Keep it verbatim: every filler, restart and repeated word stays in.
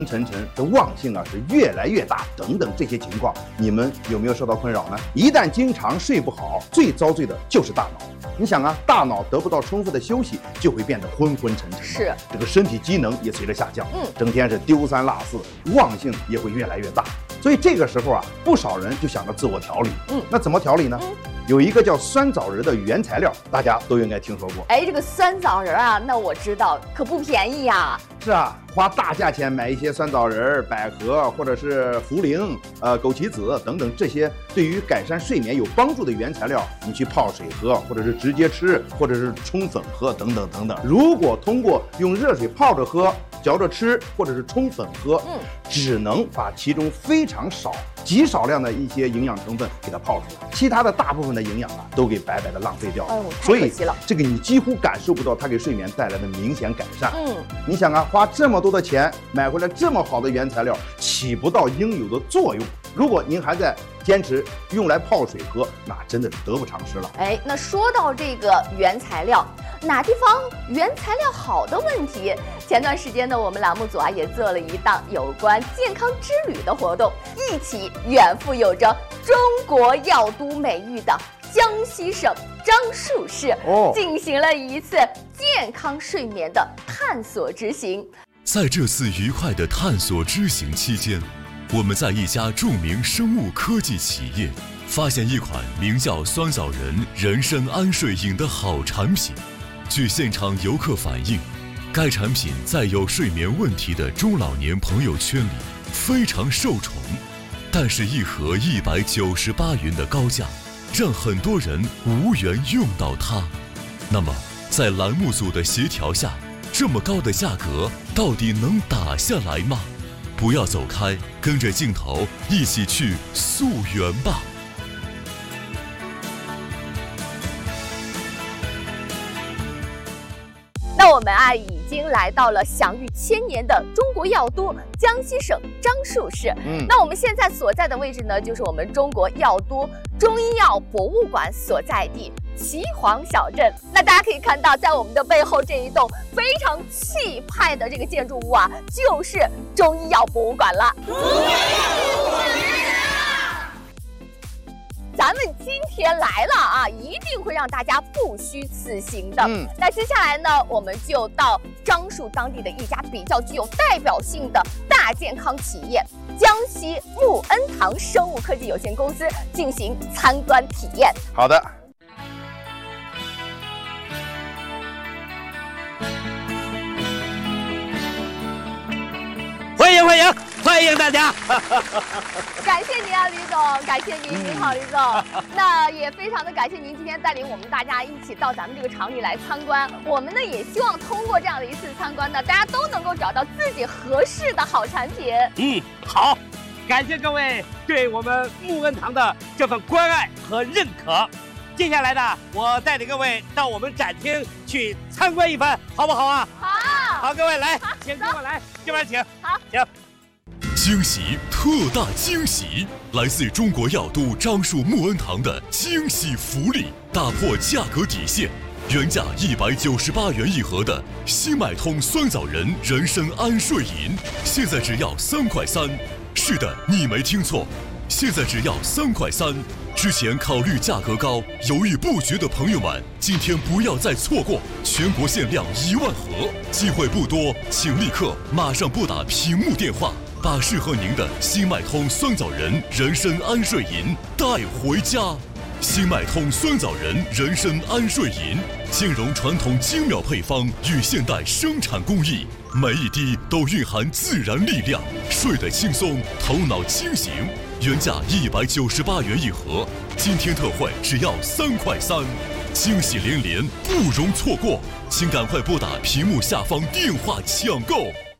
沉沉，这忘性啊是越来越大，等等这些情况，你们有没有受到困扰呢？一旦经常睡不好，最遭罪的就是大脑。你想啊，大脑得不到充分的休息，就会变得昏昏沉沉， 是这个身体机能也随着下降， 嗯， 整天是丢三落四，忘性也会越来越大。所以这个时候啊，不少人就想着自我调理， 嗯， 那怎么调理呢？ 嗯有一个叫酸枣仁的原材料，大家都应该听说过。 哎，这个酸枣仁啊，那我知道，可不便宜呀。 是啊，花大价钱买一些酸枣仁、百合或者是茯苓、呃枸杞子等等这些对于改善睡眠有帮助的原材料，你去泡水喝，或者是直接吃，或者是冲粉喝等等等等。如果通过用热水泡着喝、嚼着吃，或者是冲粉喝，嗯，只能把其中非常少、极少量的一些营养成分给它泡出来，其他的大部分的营养啊都给白白的浪费掉了。 哎呦，太可惜了。 这个你几乎感受不到它给睡眠带来的明显改善。 嗯， 你想啊，花这么多的钱买回来这么好的原材料，起不到应有的作用。如果您还在坚持用来泡水喝，那真的是得不偿失了。 哎，那说到这个原材料，哪地方原材料好的问题，前段时间呢，我们栏目组啊也做了一档有关健康之旅的活动，一起远赴有着中国药都美誉的江西省樟树市，哦，进行了一次健康睡眠的探索之行。 在这次愉快的探索之行期间，我们在一家著名生物科技企业发现一款名叫酸枣仁人参安睡饮的好产品。据现场游客反映，该产品在有睡眠问题的中老年朋友圈里非常受宠，但是一盒一百九十八元的高价让很多人无缘用到它。那么在栏目组的协调下，这么高的价格到底能打下来吗？不要走开，跟着镜头一起去溯源吧。 那我们啊已经来到了享誉千年的中国药都江西省樟树市。嗯，那我们现在所在的位置呢，就是我们中国药都中医药博物馆所在地岐黄小镇。那大家可以看到，在我们的背后这一栋非常气派的这个建筑物啊，就是中医药博物馆了。咱们今天来了啊，一定会让大家不虚此行的。嗯，那接下来呢，我们就到樟树当地的一家比较具有代表性的大健康企业江西穆恩堂生物科技有限公司进行参观体验。 好的。 欢迎欢迎欢迎大家！ 感谢您啊，吕总，感谢您，您好，吕总。那也非常的感谢您今天带领我们大家一起到咱们这个厂里来参观。我们呢也希望通过这样的一次参观呢，大家都能够找到自己合适的好产品。 嗯，好，感谢各位对我们穆恩堂的这份关爱和认可。接下来呢，我带领各位到我们展厅去参观一番，好不好啊？ 好， 好，各位来，请跟我来，这边请。 好， 请。 惊喜，特大惊喜！来自中国药都樟树穆恩堂的惊喜福利，打破价格底线，原价一百九十八元一盒的新买通酸枣仁人参安睡饮，现在只要三块三。是的，你没听错，现在只要三块三。之前考虑价格高、犹豫不决的朋友们，今天不要再错过，全国限量一万盒，机会不多，请立刻马上拨打屏幕电话，把适合您的新脉通酸枣仁人参安睡饮带回家。新脉通酸枣仁人参安睡饮兼容传统精妙配方与现代生产工艺，每一滴都蕴含自然力量，睡得轻松，头脑清醒。原价一百九十八元一盒，今天特惠只要三块三，惊喜连连，不容错过，请赶快拨打屏幕下方电话抢购。